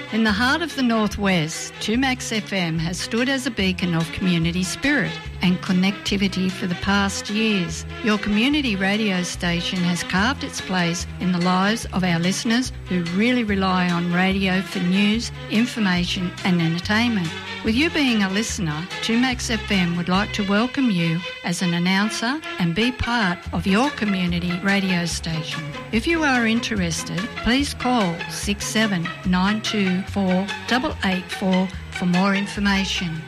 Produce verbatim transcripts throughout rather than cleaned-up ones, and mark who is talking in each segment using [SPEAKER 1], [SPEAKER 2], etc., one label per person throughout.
[SPEAKER 1] In the heart of the Northwest, two Max F M has stood as a beacon of community spirit and connectivity for the past years. Your community radio station has carved its place in the lives of our listeners who really rely on radio for news, information and entertainment. With you being a listener, two Max F M would like to welcome you as an announcer and be part of your community radio station. If you are interested, please call six seven nine two four eight eight four for more information.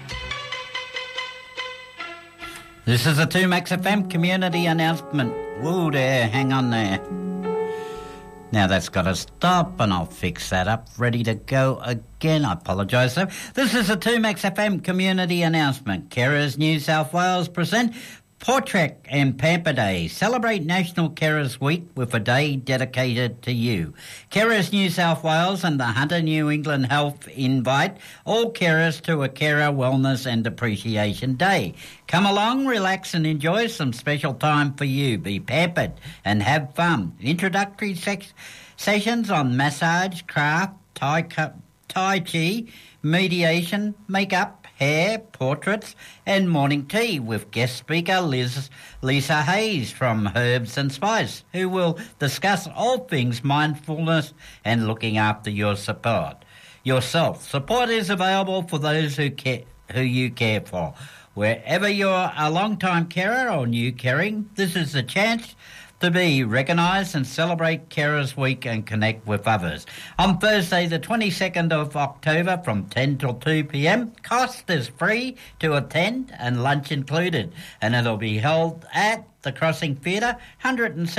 [SPEAKER 2] This is a two Max F M community announcement. Whoa there, hang on there. Now that's got to stop and I'll fix that up. Ready to go again. I apologise though. This is a two Max F M community announcement. Carers New South Wales present Portrait and Pamper Day. Celebrate National Carers Week with a day dedicated to you. Carers New South Wales and the Hunter New England Health invite all carers to a Carer Wellness and Appreciation Day. Come along, relax and enjoy some special time for you. Be pampered and have fun. Introductory sex- sessions on massage, craft, tai, tai chi, mediation, makeup, hair, portraits and morning tea with guest speaker Liz Lisa Hayes from Herbs and Spice, who will discuss all things mindfulness and looking after your support. Yourself. Support is available for those who care, who you care for. Wherever you're a long-time carer or new caring, this is a chance to be recognised and celebrate Carers Week and connect with others. On Thursday the twenty-second of October from ten till two p.m, cost is free to attend and lunch included, and it'll be held at the Crossing Theatre, one hundred